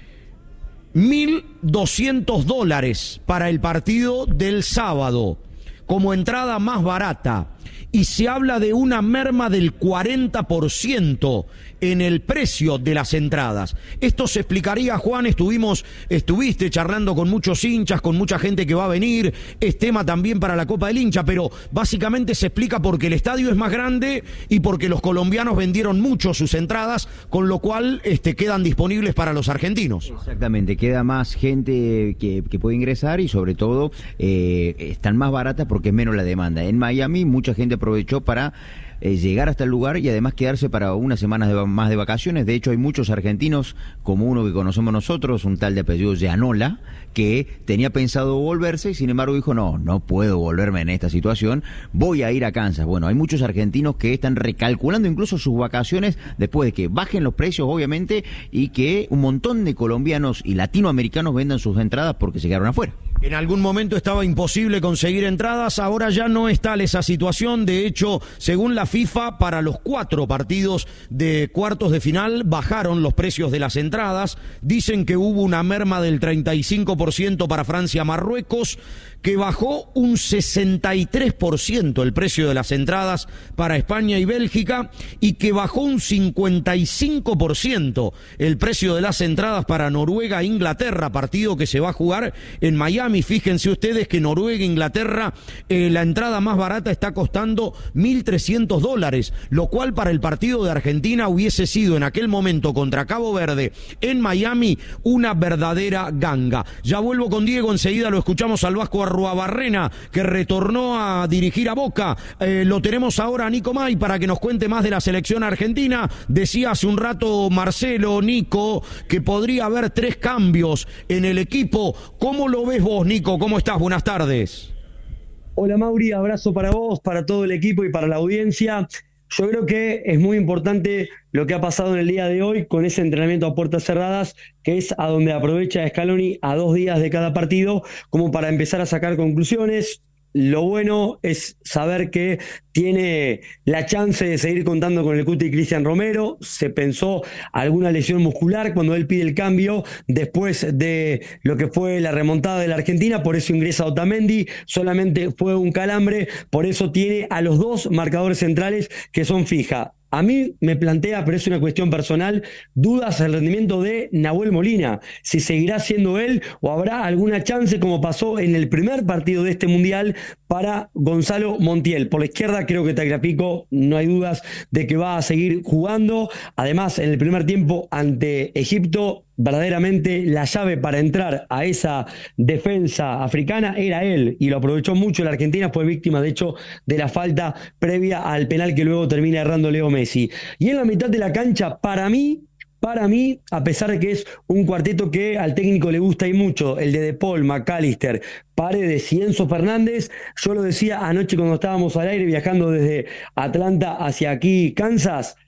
mil doscientos dólares para el partido del sábado como entrada más barata, y se habla de una merma del cuarenta por ciento en el precio de las entradas. Esto se explicaría, Juan, estuvimos, estuviste charlando con muchos hinchas, con mucha gente que va a venir, es tema también para la Copa del Hincha, pero básicamente se explica porque el estadio es más grande y porque los colombianos vendieron mucho sus entradas, con lo cual este, quedan disponibles para los argentinos. Exactamente, queda más gente que, que puede ingresar y sobre todo eh, están más baratas porque es menos la demanda. En Miami mucha gente aprovechó para eh, llegar hasta el lugar y además quedarse para unas semanas de, más de vacaciones. De hecho hay muchos argentinos, como uno que conocemos nosotros, un tal de apellido Gianola, que tenía pensado volverse y sin embargo dijo no, no puedo volverme en esta situación, voy a ir a Kansas. Bueno, hay muchos argentinos que están recalculando incluso sus vacaciones después de que bajen los precios, obviamente, y que un montón de colombianos y latinoamericanos vendan sus entradas porque se quedaron afuera. En algún momento estaba imposible conseguir entradas, ahora ya no es tal esa situación. De hecho, según la FIFA, para los cuatro partidos de cuartos de final bajaron los precios de las entradas. Dicen que hubo una merma del treinta y cinco por ciento para Francia-Marruecos, que bajó un sesenta y tres por ciento el precio de las entradas para España y Bélgica, y que bajó un cincuenta y cinco por ciento el precio de las entradas para Noruega e Inglaterra, partido que se va a jugar en Miami. Fíjense ustedes que Noruega e Inglaterra, eh, la entrada más barata está costando mil trescientos dólares, lo cual para el partido de Argentina hubiese sido en aquel momento contra Cabo Verde en Miami una verdadera ganga. Ya vuelvo con Diego, enseguida lo escuchamos al Vasco Arruabarrena, que retornó a dirigir a Boca. Eh, lo tenemos ahora a Nico May para que nos cuente más de la selección argentina. Decía hace un rato Marcelo, Nico, que podría haber tres cambios en el equipo. ¿Cómo lo ves vos, Nico? ¿Cómo estás? Buenas tardes. Hola Mauri, abrazo para vos, para todo el equipo y para la audiencia. Yo creo que es muy importante lo que ha pasado en el día de hoy con ese entrenamiento a puertas cerradas, que es a donde aprovecha Scaloni a dos días de cada partido como para empezar a sacar conclusiones. Lo bueno es saber que tiene la chance de seguir contando con el Cuti Cristian Romero. Se pensó alguna lesión muscular cuando él pide el cambio después de lo que fue la remontada de la Argentina, por eso ingresa Otamendi, solamente fue un calambre, por eso tiene a los dos marcadores centrales que son fija. A mí me plantea, pero es una cuestión personal, dudas al rendimiento de Nahuel Molina, si seguirá siendo él o habrá alguna chance, como pasó en el primer partido de este Mundial, para Gonzalo Montiel. Por la izquierda creo que Tagliafico no hay dudas de que va a seguir jugando. Además, en el primer tiempo ante Egipto, verdaderamente la llave para entrar a esa defensa africana era él, y lo aprovechó mucho. La Argentina fue víctima, de hecho, de la falta previa al penal que luego termina errando Leo Messi. Y en la mitad de la cancha, para mí, para mí, a pesar de que es un cuarteto que al técnico le gusta y mucho, el de De Paul, McAllister, Paredes y Enzo Fernández, yo lo decía anoche cuando estábamos al aire viajando desde Atlanta hacia aquí, Kansas,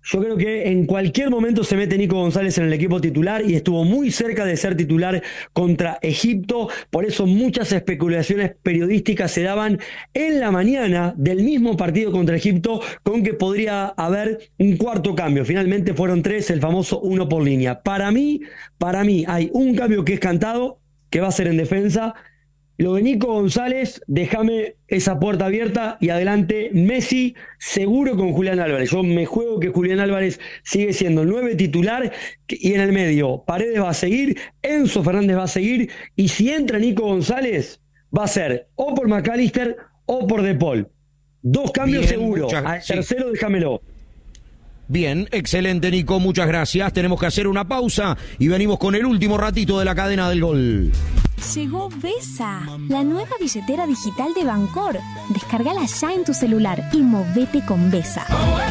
Yo creo que en cualquier momento se mete Nico González en el equipo titular y estuvo muy cerca de ser titular contra Egipto. Por eso muchas especulaciones periodísticas se daban en la mañana del mismo partido contra Egipto con que podría haber un cuarto cambio. Finalmente fueron tres, el famoso uno por línea. Para mí, para mí hay un cambio que es cantado, que va a ser en defensa. Lo de Nico González, déjame esa puerta abierta y adelante Messi, seguro con Julián Álvarez. Yo me juego que Julián Álvarez sigue siendo el nueve titular y en el medio Paredes va a seguir, Enzo Fernández va a seguir y si entra Nico González va a ser o por McAllister o por De Paul. Dos cambios Bien, seguros. muchas, Al sí. tercero déjamelo. Bien, excelente Nico, muchas gracias. Tenemos que hacer una pausa y venimos con el último ratito de la cadena del gol. Llegó Vesa, la nueva billetera digital de Bancor. Descárgala ya en tu celular y movete con Vesa.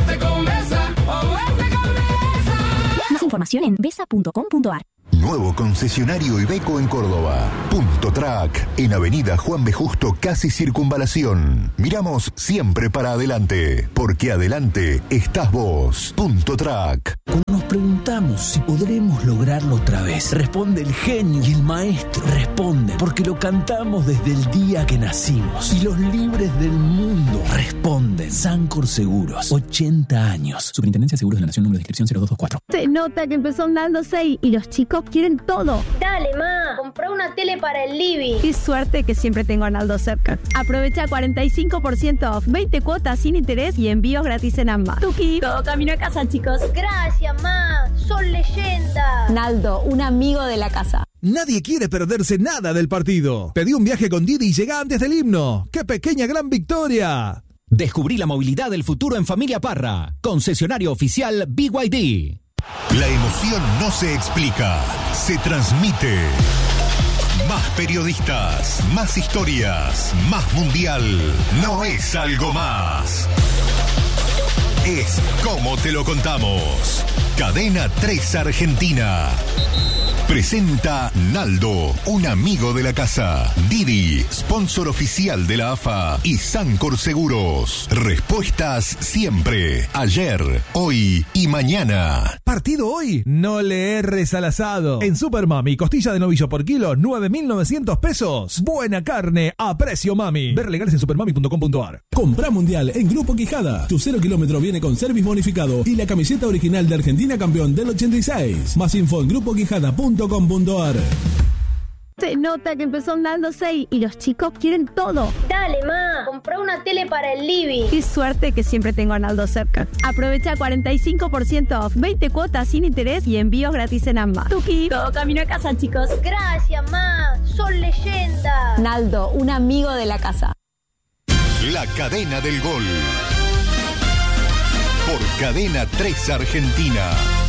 Más información en vesa punto com punto ar. Nuevo concesionario Iveco en Córdoba. Punto Track, en Avenida Juan B. Justo, casi Circunvalación. Miramos siempre para adelante, porque adelante estás vos. Punto Track. Cuando nos preguntamos si podremos lograrlo otra vez, responde el genio y el maestro. Responde porque lo cantamos desde el día que nacimos. Y los libres del mundo responden. Sancor Seguros, ochenta años. Superintendencia de Seguros de la Nación, número de inscripción cero dos dos cuatro. Se nota que empezó andando seis y los chicos quieren todo. Dale, ma, comprá una tele para el living. Qué suerte que siempre tengo a Naldo cerca. Aprovecha cuarenta y cinco por ciento off, veinte cuotas sin interés y envíos gratis en ambas. Tuki, todo camino a casa, chicos. Gracias, ma, son leyendas. Naldo, un amigo de la casa. Nadie quiere perderse nada del partido. Pedí un viaje con Didi y llega antes del himno. ¡Qué pequeña gran victoria! Descubrí la movilidad del futuro en Familia Parra. Concesionario oficial B Y D. La emoción no se explica, se transmite. Más periodistas, más historias, más mundial. No es algo más. Es como te lo contamos. Cadena tres Argentina. Presenta Naldo, un amigo de la casa. Didi, sponsor oficial de la A F A. Y Sancor Seguros. Respuestas siempre. Ayer, hoy y mañana. Partido hoy, no le erres al asado. En Super Mami, costilla de novillo por kilo, nueve mil novecientos pesos. Buena carne a precio mami. Ver legales en supermami punto com punto ar. Compra mundial en Grupo Quijada. Tu cero kilómetro viene con service bonificado y la camiseta original de Argentina campeón del ochenta y seis. Más info en grupo quijada punto com punto ar. Se nota que empezó andando seis y los chicos quieren todo. Dale, ma, comprá una tele para el living. Qué suerte que siempre tengo a Naldo cerca. Aprovecha cuarenta y cinco por ciento off, veinte cuotas sin interés y envíos gratis en ambas. Tuki, todo camino a casa, chicos. Gracias, ma, son leyendas. Naldo, un amigo de la casa. La cadena del gol. Por Cadena tres Argentina.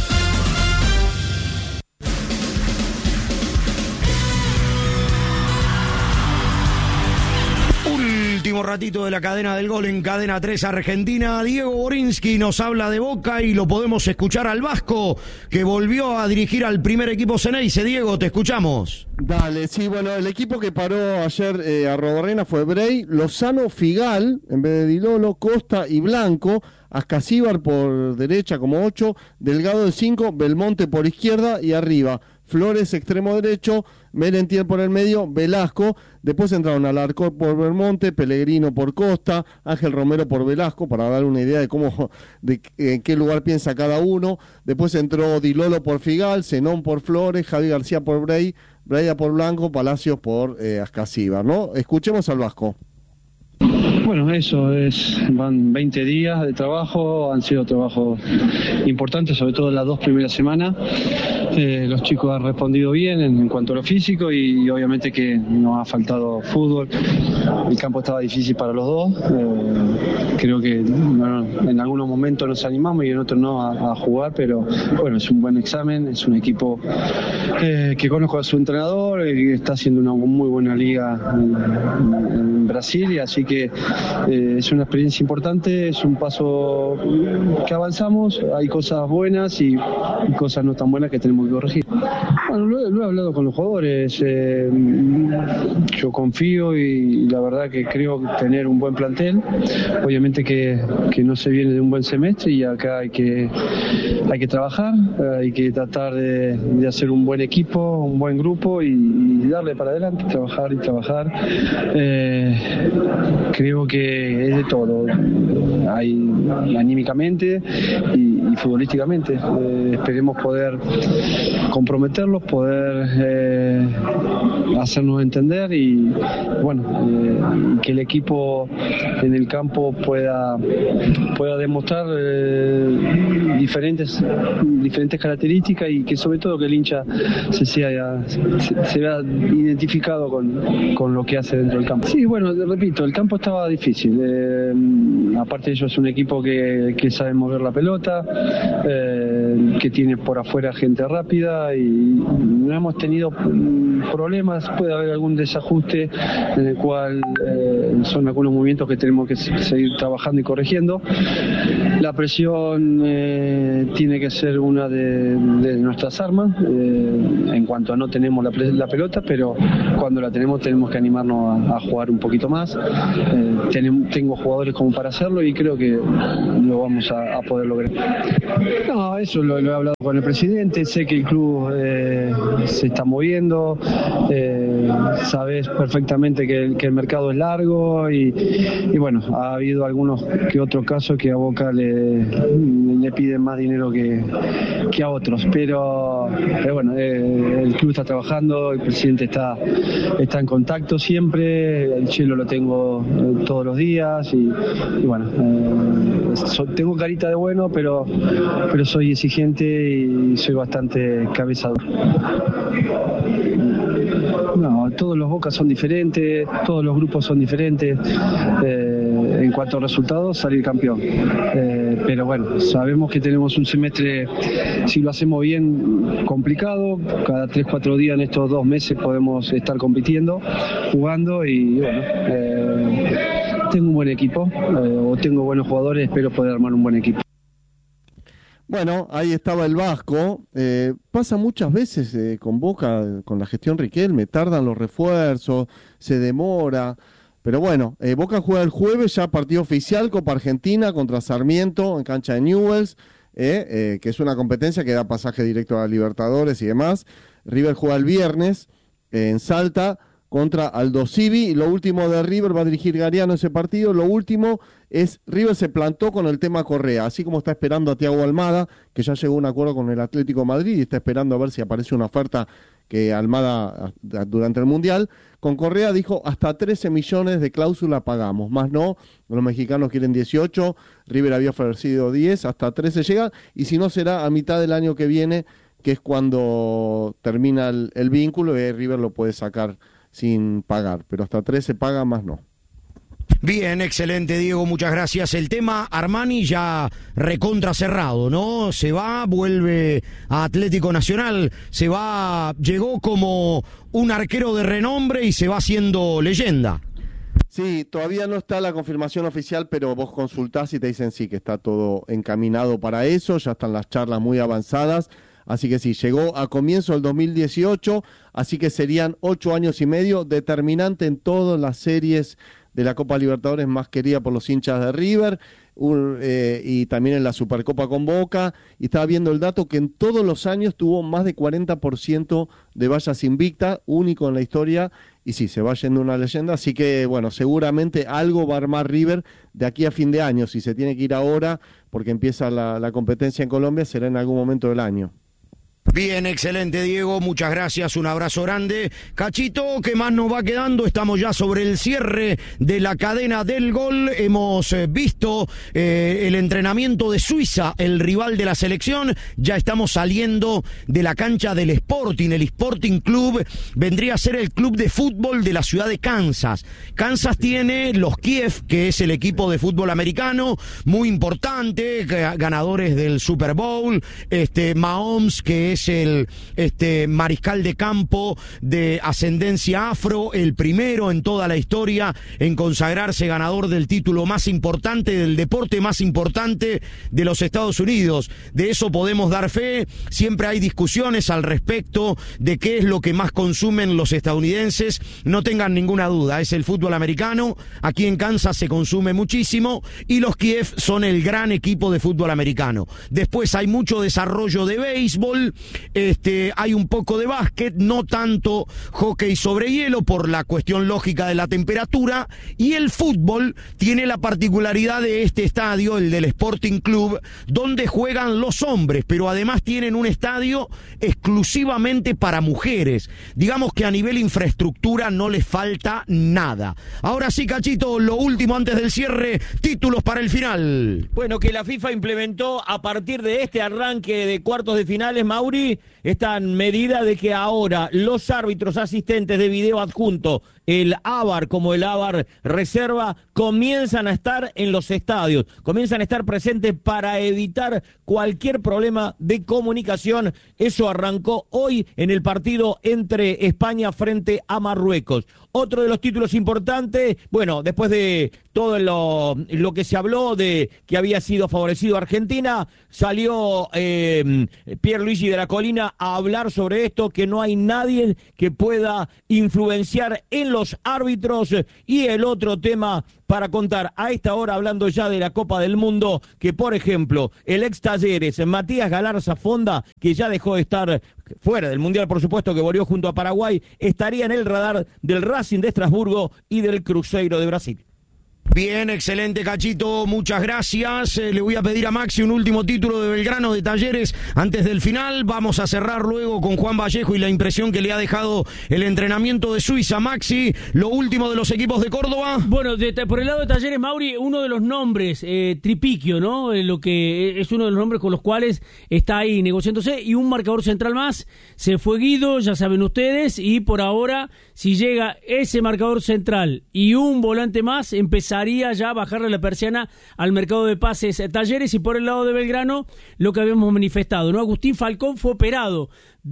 Último ratito de la cadena del gol en Cadena tres Argentina. Diego Borinsky nos habla de Boca y lo podemos escuchar al Vasco, que volvió a dirigir al primer equipo Ceneice. Diego, te escuchamos. Dale, sí, bueno, el equipo que paró ayer eh, a Robarrena fue Brey, Lozano, Figal, en vez de Dilolo, Costa y Blanco, Ascasíbar por derecha como ocho, Delgado de cinco, Belmonte por izquierda y arriba Flores extremo derecho, Merentiel por el medio, Velasco, después entraron Alarcón por Belmonte, Pellegrino por Costa, Ángel Romero por Velasco, para dar una idea de cómo, de en qué lugar piensa cada uno, después entró Dilolo por Figal, Zenón por Flores, Javi García por Brey, Braida por Blanco, Palacios por eh, Ascasíbar, ¿no? Escuchemos al Vasco. Bueno, eso es, van veinte días de trabajo, han sido trabajos importantes, sobre todo las dos primeras semanas. Eh, los chicos han respondido bien en, en cuanto a lo físico y, y obviamente que nos ha faltado fútbol. El campo estaba difícil para los dos. Eh, creo que bueno, en algunos momentos nos animamos y en otros no a, a jugar, pero bueno, es un buen examen, es un equipo eh, que conozco a su entrenador, y está haciendo una muy buena liga en, en Brasil, y así que eh, es una experiencia importante, es un paso que avanzamos, hay cosas buenas y, y cosas no tan buenas que tenemos que corregir. Bueno, lo, lo he hablado con los jugadores. Eh, yo confío y la verdad que creo tener un buen plantel. Obviamente que, que no se viene de un buen semestre y acá hay que hay que trabajar, hay que tratar de, de hacer un buen equipo, un buen grupo y, y darle para adelante, trabajar y trabajar. Eh, creo que es de todo. Hay anímicamente y, y futbolísticamente. Eh, esperemos poder comprometerlos, poder eh, hacernos entender y bueno, eh, que el equipo en el campo pueda pueda demostrar eh, diferentes diferentes características y que sobre todo que el hincha se sea se, se vea identificado con, con lo que hace dentro del campo. Sí, bueno, repito, el campo estaba difícil. Eh, aparte de ello es un equipo que, que sabe mover la pelota, eh, que tiene por afuera gente rápida y no hemos tenido problemas. Puede haber algún desajuste en el cual eh, son algunos movimientos que tenemos que seguir trabajando y corrigiendo. La presión eh, tiene que ser una de, de nuestras armas eh, en cuanto a no tenemos la, la pelota, pero cuando la tenemos tenemos que animarnos a, a jugar un poquito más. Eh, tenemos, tengo jugadores como para hacerlo y creo que lo vamos a, a poder lograr. No, eso lo, lo he hablado con el presidente, sé que el club eh, se está moviendo, eh, sabes perfectamente que el, que el mercado es largo y, y bueno, ha habido algunos que otros casos que a Boca le, le piden más dinero que, que a otros, pero, pero bueno, eh, el club está trabajando, el presidente está, está en contacto siempre, el Chelo lo tengo eh, todos los días y, y bueno, eh, so, tengo carita de bueno, pero, pero soy exigente y soy bastante cabezador. No, todos los Bocas son diferentes, todos los grupos son diferentes. Eh, en cuanto a resultados, salir campeón. Eh, pero bueno, sabemos que tenemos un semestre, si lo hacemos bien, complicado. Cada tres, cuatro días en estos dos meses podemos estar compitiendo, jugando y bueno, eh, tengo un buen equipo, eh, o tengo buenos jugadores, espero poder armar un buen equipo. Bueno, ahí estaba el Vasco. Eh, pasa muchas veces eh, con Boca, con la gestión Riquelme, tardan los refuerzos, se demora. Pero bueno, eh, Boca juega el jueves, ya partido oficial, Copa Argentina contra Sarmiento en cancha de Newell's, eh, eh, que es una competencia que da pasaje directo a Libertadores y demás. River juega el viernes eh, en Salta contra Aldo Civi, y lo último de River, va a dirigir Gariano ese partido. Lo último es, River se plantó con el tema Correa, así como está esperando a Thiago Almada, que ya llegó a un acuerdo con el Atlético de Madrid y está esperando a ver si aparece una oferta que Almada durante el Mundial. Con Correa dijo, hasta trece millones de cláusula pagamos, más no, los mexicanos quieren dieciocho, River había ofrecido diez, hasta trece llega, y si no será a mitad del año que viene, que es cuando termina el, el vínculo, y River lo puede sacar sin pagar, pero hasta tres se paga, más no. Bien, excelente, Diego, muchas gracias. El tema Armani ya recontra cerrado, ¿no? Se va, vuelve a Atlético Nacional, se va, llegó como un arquero de renombre y se va haciendo leyenda. Sí, todavía no está la confirmación oficial, pero vos consultás y te dicen sí, que está todo encaminado para eso, ya están las charlas muy avanzadas. Así que sí, llegó a comienzo del dos mil dieciocho, así que serían ocho años y medio, determinante en todas las series de la Copa Libertadores más querida por los hinchas de River, un, eh, y también en la Supercopa con Boca. Y estaba viendo el dato que en todos los años tuvo más de cuarenta por ciento de vallas invicta, único en la historia, y sí, se va yendo una leyenda. Así que, bueno, seguramente algo va a armar River de aquí a fin de año. Si se tiene que ir ahora, porque empieza la, la competencia en Colombia, será en algún momento del año. Bien, excelente, Diego, muchas gracias, un abrazo grande. Cachito, ¿qué más nos va quedando? Estamos ya sobre el cierre de la cadena del gol. Hemos eh, visto eh, el entrenamiento de Suiza, el rival de la selección. Ya estamos saliendo de la cancha del Sporting. El Sporting Club vendría a ser el club de fútbol de la ciudad de Kansas. Kansas tiene los Kiev, que es el equipo de fútbol americano, muy importante, ganadores del Super Bowl. Este Mahomes, que es es el este, mariscal de campo de ascendencia afro, el primero en toda la historia en consagrarse ganador del título más importante, del deporte más importante de los Estados Unidos. De eso podemos dar fe. Siempre hay discusiones al respecto de qué es lo que más consumen los estadounidenses. No tengan ninguna duda, es el fútbol americano. Aquí en Kansas se consume muchísimo y los Kiev son el gran equipo de fútbol americano. Después hay mucho desarrollo de béisbol, este, hay un poco de básquet, no tanto hockey sobre hielo por la cuestión lógica de la temperatura, y el fútbol tiene la particularidad de este estadio, el del Sporting Club, donde juegan los hombres, pero además tienen un estadio exclusivamente para mujeres. Digamos que a nivel infraestructura no les falta nada. Ahora sí, Cachito, lo último antes del cierre, títulos para el final. Bueno, que la FIFA implementó a partir de este arranque de cuartos de finales, Mauri, esta medida de que ahora los árbitros asistentes de video adjunto, el A V A R como el A V A R reserva, comienzan a estar en los estadios, comienzan a estar presentes para evitar cualquier problema de comunicación. Eso arrancó hoy en el partido entre España frente a Marruecos. Otro de los títulos importantes, bueno, después de todo lo, lo que se habló de que había sido favorecido Argentina, salió eh, Pierluigi de la Colina a hablar sobre esto, que no hay nadie que pueda influenciar en los árbitros. Y el otro tema para contar a esta hora, hablando ya de la Copa del Mundo, que por ejemplo, el ex Talleres, Matías Galarza Fonda, que ya dejó de estar fuera del Mundial, por supuesto, que volvió junto a Paraguay, estaría en el radar del Racing de Estrasburgo y del Cruzeiro de Brasil. Bien, excelente, Cachito, muchas gracias. Eh, le voy a pedir a Maxi un último título de Belgrano de Talleres antes del final. Vamos a cerrar luego con Juan Vallejo y la impresión que le ha dejado el entrenamiento de Suiza. Maxi, lo último de los equipos de Córdoba. Bueno, de, por el lado de Talleres, Mauri, uno de los nombres, eh, Tripiquio, ¿no? Eh, lo que es uno de los nombres con los cuales está ahí negociándose, y un marcador central más. Se fue Guido, ya saben ustedes, y por ahora, si llega ese marcador central y un volante más, empezará ya a bajarle la persiana al mercado de pases Talleres. Y por el lado de Belgrano, lo que habíamos manifestado, ¿no? Agustín Falcón fue operado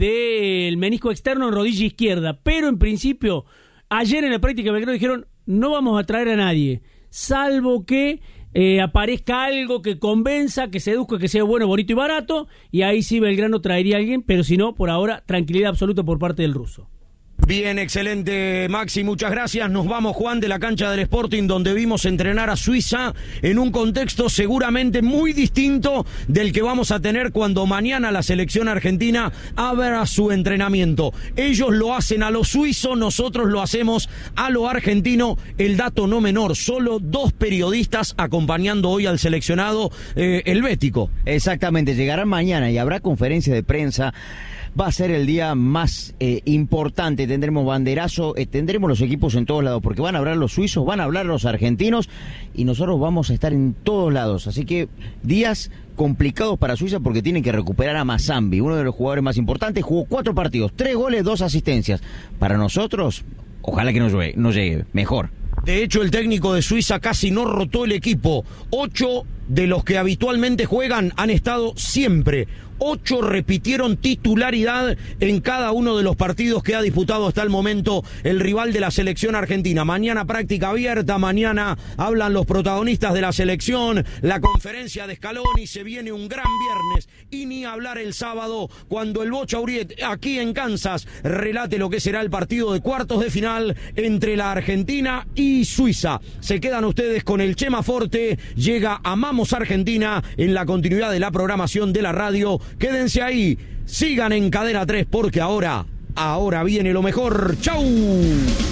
del menisco externo en rodilla izquierda, pero en principio, ayer en la práctica de Belgrano dijeron, no vamos a traer a nadie, salvo que eh, aparezca algo que convenza, que seduzca, que sea bueno, bonito y barato, y ahí sí Belgrano traería a alguien, pero si no, por ahora, tranquilidad absoluta por parte del ruso. Bien, excelente, Maxi, muchas gracias. Nos vamos, Juan, de la cancha del Sporting, donde vimos entrenar a Suiza en un contexto seguramente muy distinto del que vamos a tener cuando mañana la selección argentina abra su entrenamiento. Ellos lo hacen a lo suizo, nosotros lo hacemos a lo argentino. El dato no menor, solo dos periodistas acompañando hoy al seleccionado eh, helvético. Exactamente, llegarán mañana y habrá conferencia de prensa. Va a ser el día más eh, importante, tendremos banderazo, eh, tendremos los equipos en todos lados, porque van a hablar los suizos, van a hablar los argentinos, y nosotros vamos a estar en todos lados. Así que días complicados para Suiza, porque tienen que recuperar a Mazambi, uno de los jugadores más importantes. Jugó cuatro partidos, tres goles, dos asistencias. Para nosotros, ojalá que no llegue, no llegue mejor. De hecho, el técnico de Suiza casi no rotó el equipo. Ocho de los que habitualmente juegan han estado siempre. Ocho repitieron titularidad en cada uno de los partidos que ha disputado hasta el momento el rival de la selección argentina. Mañana práctica abierta, mañana hablan los protagonistas de la selección, la conferencia de Scaloni, se viene un gran viernes, y ni hablar el sábado cuando el Bocha Uriet aquí en Kansas relate lo que será el partido de cuartos de final entre la Argentina y Suiza. Se quedan ustedes con el Chema Forte, llega Amamos Argentina en la continuidad de la programación de la radio. Quédense ahí, sigan en Cadena tres, porque ahora, ahora viene lo mejor. ¡Chau!